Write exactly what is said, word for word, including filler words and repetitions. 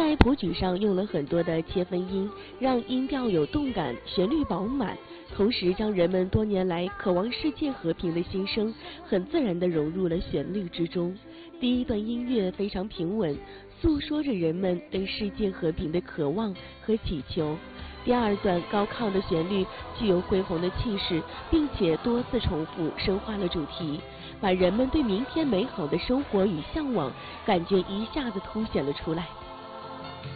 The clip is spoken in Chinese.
在谱曲上用了很多的切分音，让音调有动感，旋律饱满，同时将人们多年来渴望世界和平的心声很自然地融入了旋律之中。第一段音乐非常平稳，诉说着人们对世界和平的渴望和祈求。第二段高亢的旋律具有恢宏的气势，并且多次重复深化了主题，把人们对明天美好的生活与向往感觉一下子凸显了出来。